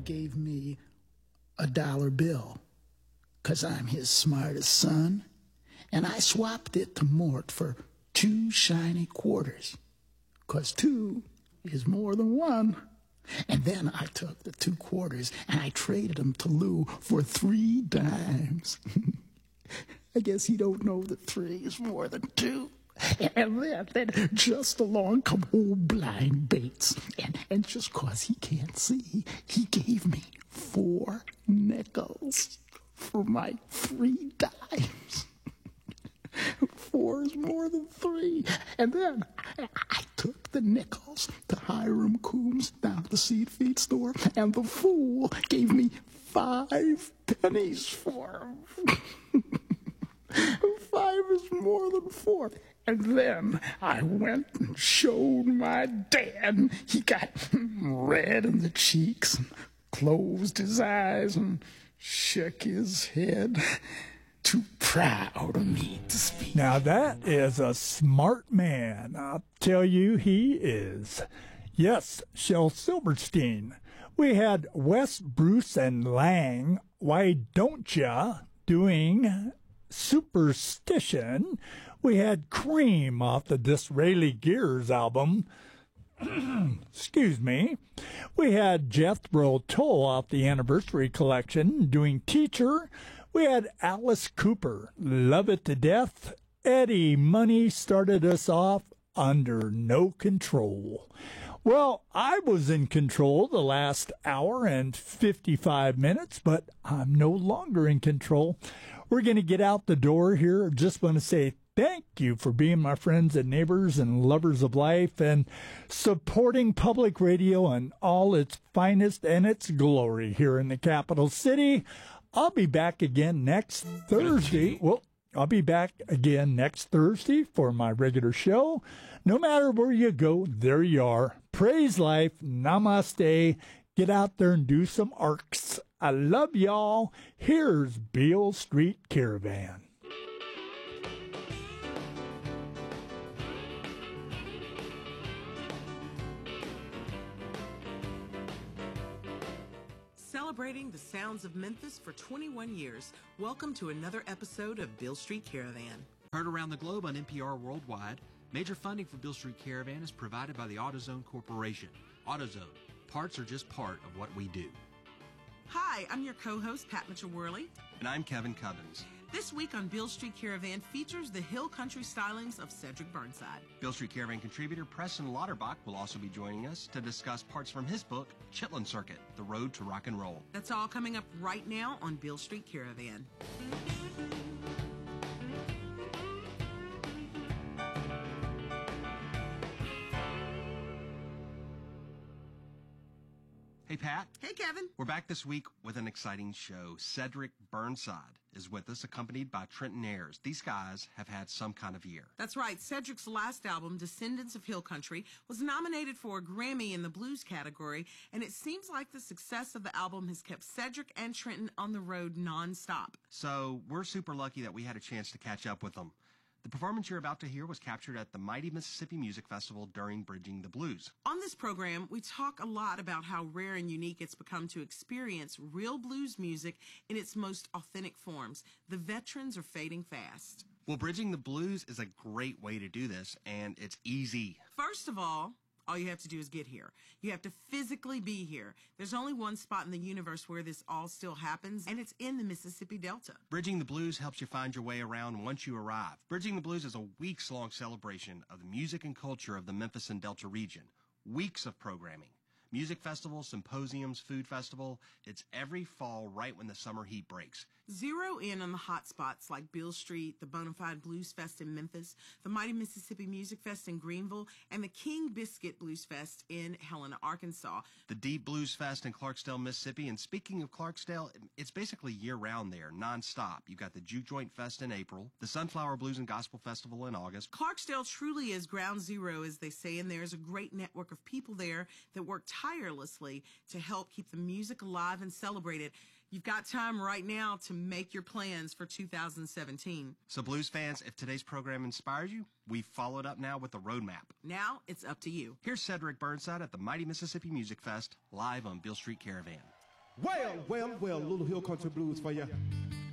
gave me $1 bill, 'cause I'm his smartest son, and I swapped it to Mort for 2 shiny quarters, 'cause 2 is more than 1. And then I took the 2 quarters and I traded them to Lou for 3 dimes. I guess he don't know that 3 is more than 2. And then just along come old blind Bates. And just 'cause he can't see, he gave me 4 nickels for my 3 dimes. 4 is more than 3. And then I took the nickels to Hiram Coombs down at the seed feed store, and the fool gave me 5 pennies for them. 5 is more than 4. And then I went and showed my dad. He got red in the cheeks and closed his eyes and shook his head. Too proud of me to speak. Now that is a smart man. I'll tell you he is. Yes, Shel Silverstein. We had Wes, Bruce, and Lang, Why Don't Ya, doing Superstition. We had Cream off the Disraeli Gears album. Excuse me. We had Jethro Tull off the Anniversary Collection doing Teacher. We had Alice Cooper, Love It to Death. Eddie Money started us off, Under No Control. Well, I was in control the last hour and 55 minutes, but I'm no longer in control. We're going to get out the door here. Just want to say thank you for being my friends and neighbors and lovers of life and supporting public radio and all its finest and its glory here in the capital city. I'll be back again next Thursday. Well, I'll be back again next Thursday for my regular show. No matter where you go, there you are. Praise life. Namaste. Get out there and do some arcs. I love y'all. Here's Beale Street Caravan. Celebrating the sounds of Memphis for 21 years, welcome to another episode of Beale Street Caravan. Heard around the globe on NPR Worldwide, major funding for Beale Street Caravan is provided by the AutoZone Corporation. AutoZone, parts are just part of what we do. Hi, I'm your co-host, Pat Mitchell-Worley. And I'm Kevin Cubbins. This week on Beale Street Caravan features the Hill Country stylings of Cedric Burnside. Beale Street Caravan contributor Preston Lauterbach will also be joining us to discuss parts from his book, Chitlin Circuit, The Road to Rock and Roll. That's all coming up right now on Beale Street Caravan. Hey, Pat. Hey, Kevin. We're back this week with an exciting show. Cedric Burnside is with us, accompanied by Trenton Ayers. These guys have had some kind of year. That's right. Cedric's last album, Descendants of Hill Country, was nominated for a Grammy in the blues category, and it seems like the success of the album has kept Cedric and Trenton on the road nonstop. So we're super lucky that we had a chance to catch up with them. The performance you're about to hear was captured at the Mighty Mississippi Music Festival during Bridging the Blues. On this program, we talk a lot about how rare and unique it's become to experience real blues music in its most authentic forms. The veterans are fading fast. Well, Bridging the Blues is a great way to do this, and it's easy. First of all you have to do is get here. You have to physically be here. There's only one spot in the universe where this all still happens, and it's in the Mississippi Delta. Bridging the Blues helps you find your way around once you arrive. Bridging the Blues is a weeks-long celebration of the music and culture of the Memphis and Delta region. Weeks of programming. Music festivals, symposiums, food festival. It's every fall right when the summer heat breaks. Zero in on the hot spots like Beale Street, the Bonafide Blues Fest in Memphis, the Mighty Mississippi Music Fest in Greenville, and the King Biscuit Blues Fest in Helena, Arkansas. The Deep Blues Fest in Clarksdale, Mississippi. And speaking of Clarksdale, it's basically year-round there, nonstop. You've got the Juke Joint Fest in April, the Sunflower Blues and Gospel Festival in August. Clarksdale truly is ground zero, as they say, and there's a great network of people there that work tirelessly to help keep the music alive and celebrated. You've got time right now to make your plans for 2017. So blues fans, if today's program inspires you, we've followed up now with a roadmap. Now it's up to you. Here's Cedric Burnside at the Mighty Mississippi Music Fest, live on Beale Street Caravan. Well, well, well, little hill country blues for you.